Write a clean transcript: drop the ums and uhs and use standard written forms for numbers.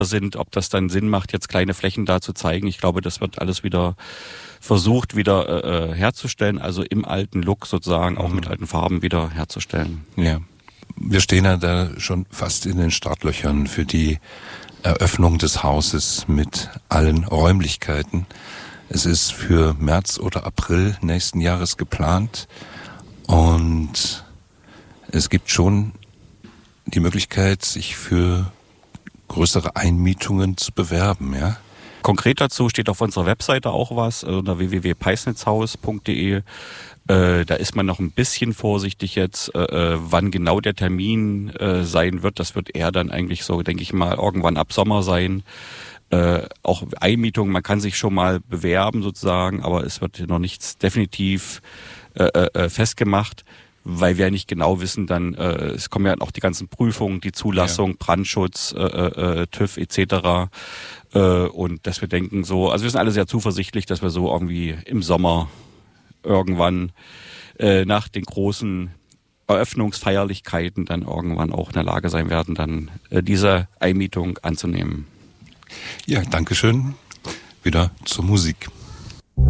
sind, ob das dann Sinn macht, jetzt kleine Flächen da zu zeigen. Ich glaube, das wird alles wieder versucht, wieder herzustellen, also im alten Look sozusagen, auch mit alten Farben wieder herzustellen. Ja. Wir stehen ja da schon fast in den Startlöchern für die Eröffnung des Hauses mit allen Räumlichkeiten. Es ist für März oder April nächsten Jahres geplant und es gibt schon die Möglichkeit, sich für größere Einmietungen zu bewerben, ja? Konkret dazu steht auf unserer Webseite auch was, unter www.peisnitzhaus.de. Da ist man noch ein bisschen vorsichtig jetzt, wann genau der Termin sein wird. Das wird eher dann eigentlich so, denke ich mal, irgendwann ab Sommer sein. Auch Einmietung, man kann sich schon mal bewerben sozusagen, aber es wird noch nichts definitiv festgemacht, weil wir ja nicht genau wissen, dann es kommen ja auch die ganzen Prüfungen, die Zulassung, Brandschutz, TÜV etc. Und dass wir denken so, also wir sind alle sehr zuversichtlich, dass wir so irgendwie im Sommer irgendwann nach den großen Eröffnungsfeierlichkeiten dann irgendwann auch in der Lage sein werden, dann diese Einmietung anzunehmen. Ja, danke schön. Wieder zur Musik.